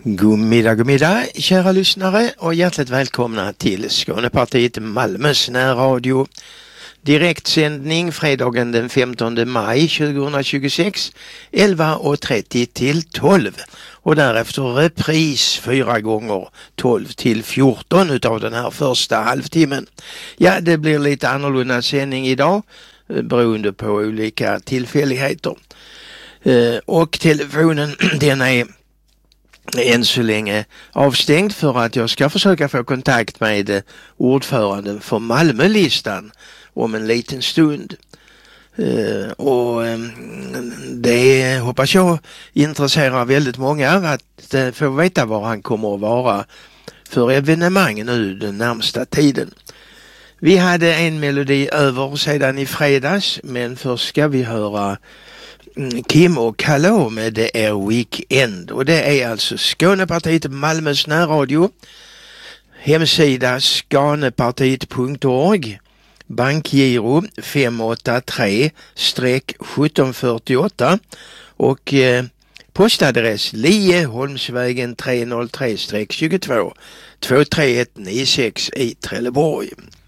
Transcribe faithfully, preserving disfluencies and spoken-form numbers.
God middag, god middag, kära lyssnare och hjärtligt välkomna till Skånepartiet Malmös närradio. Direktsändning fredagen den femtonde maj tjugohundratjugosex, elva trettio till tolv. Och därefter repris fyra gånger tolv till fjorton utav den här första halvtimmen. Ja, det blir lite annorlunda sändning idag beroende på olika tillfälligheter. Och telefonen den är än så länge avstängd för att jag ska försöka få kontakt med ordföranden för Malmölistan om en liten stund. Uh, och um, det hoppas jag intresserar väldigt många att uh, få veta var han kommer att vara för evenemang nu den närmsta tiden. Vi hade en melodi över sedan i fredags, men först ska vi höra Kim och Hallå med Det är Weekend, och det är alltså Skånepartiet Malmös närradio, hemsida skanepartiet punkt org, bankgiro fem åtta tre sjutton fyrtioåtta och eh, postadress Lieholmsvägen tre noll tre tjugotvå två tre ett nio sex i Trelleborg.